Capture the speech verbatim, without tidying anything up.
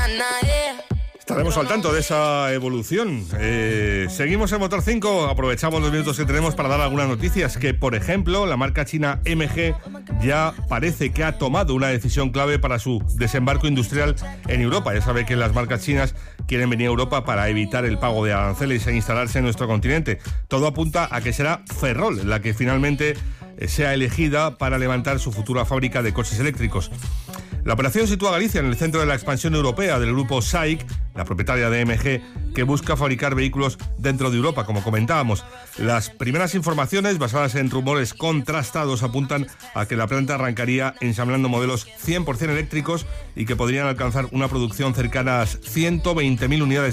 Estaremos al tanto de esa evolución. Eh, seguimos en Motor cinco, aprovechamos los minutos que tenemos para dar algunas noticias, que por ejemplo la marca china M G ya parece que ha tomado una decisión clave para su desembarco industrial en Europa. Ya sabe que las marcas chinas quieren venir a Europa para evitar el pago de aranceles e instalarse en nuestro continente. Todo apunta a que será Ferrol la que finalmente sea elegida para levantar su futura fábrica de coches eléctricos. La operación sitúa a Galicia en el centro de la expansión europea del grupo S A I C, la propietaria de M G, que busca fabricar vehículos dentro de Europa, como comentábamos. Las primeras informaciones, basadas en rumores contrastados, apuntan a que la planta arrancaría ensamblando modelos cien por ciento eléctricos y que podrían alcanzar una producción cercana a ciento veinte mil unidades